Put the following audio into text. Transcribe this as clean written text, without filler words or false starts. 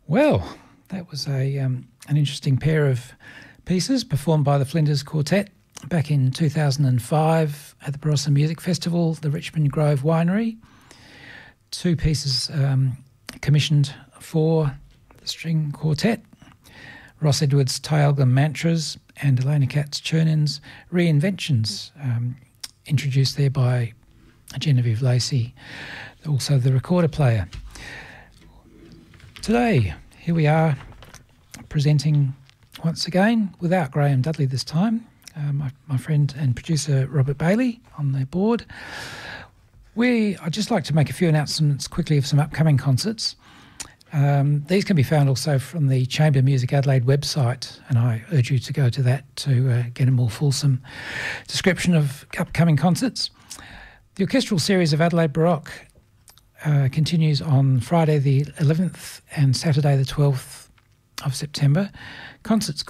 Well, that was an interesting pair of pieces performed by the Flinders Quartet back in 2005 at the Barossa Music Festival, the Richmond Grove Winery. Two pieces commissioned for the string quartet, Ross Edwards' Tyalgum Mantras and Elena Katz-Chernen's Reinventions, introduced there by Genevieve Lacey, also the recorder player. Today, here we are presenting once again, without Graham Dudley this time, my friend and producer Robert Bailey on the board. I'd just like to make a few announcements quickly of some upcoming concerts. These can be found also from the Chamber Music Adelaide website, and I urge you to go to that to get a more fulsome description of upcoming concerts. The orchestral series of Adelaide Baroque continues on Friday the 11th and Saturday the 12th of September. Concerts